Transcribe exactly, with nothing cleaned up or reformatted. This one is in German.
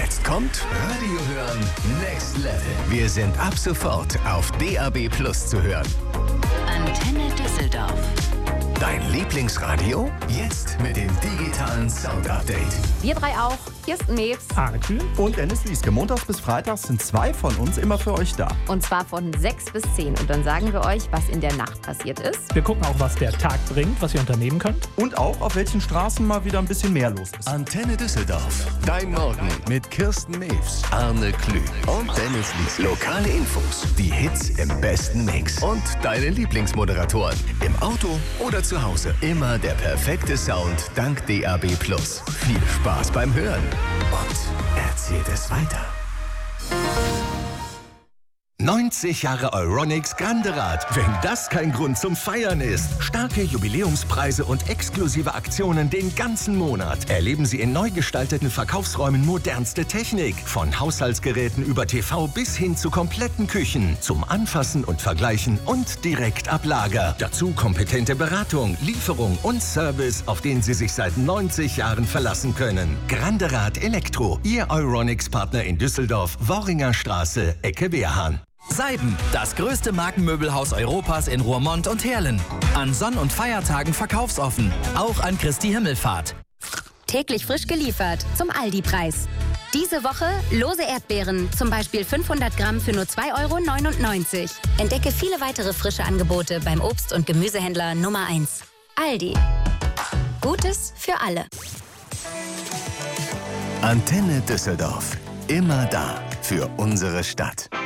Jetzt kommt Radio hören Next Level. Wir sind ab sofort auf D A B Plus zu hören. Antenne Düsseldorf. Dein Lieblingsradio? Jetzt mit dem digitalen Sound-Update. Wir drei auch. Kirsten Mewes. Arne Kühn und Dennis Lieske. Montags bis Freitags sind zwei von uns immer für euch da. Und zwar von sechs bis zehn. Und dann sagen wir euch, was in der Nacht passiert ist. Wir gucken auch, was der Tag bringt, was ihr unternehmen könnt. Und auch, auf welchen Straßen mal wieder ein bisschen mehr los ist. Antenne Düsseldorf. Dein Morgen mit Kirsten Mewes, Arne Klühn und Dennis Lieske. Lokale Infos, die Hits im besten Mix und deine Lieblingsmoderatoren. Im Auto oder zu Hause. Immer der perfekte Sound dank D A B Plus. Viel Spaß beim Hören und erzählt es weiter. neunzig Jahre Euronics Grande Rad. Wenn das kein Grund zum Feiern ist. Starke Jubiläumspreise und exklusive Aktionen den ganzen Monat. Erleben Sie in neu gestalteten Verkaufsräumen modernste Technik. Von Haushaltsgeräten über T V bis hin zu kompletten Küchen. Zum Anfassen und Vergleichen und direkt ab Lager. Dazu kompetente Beratung, Lieferung und Service, auf den Sie sich seit neunzig Jahren verlassen können. Grande Rad Elektro. Ihr Euronics-Partner in Düsseldorf, Worringer Straße, Ecke Wehrhahn. Seiben, das größte Markenmöbelhaus Europas in Roermond und Heerlen. An Sonn- und Feiertagen verkaufsoffen, auch an Christi Himmelfahrt. Täglich frisch geliefert zum Aldi-Preis. Diese Woche lose Erdbeeren, zum Beispiel fünfhundert Gramm für nur zwei Euro neunundneunzig. Entdecke viele weitere frische Angebote beim Obst- und Gemüsehändler Nummer eins. Aldi. Gutes für alle. Antenne Düsseldorf. Immer da für unsere Stadt.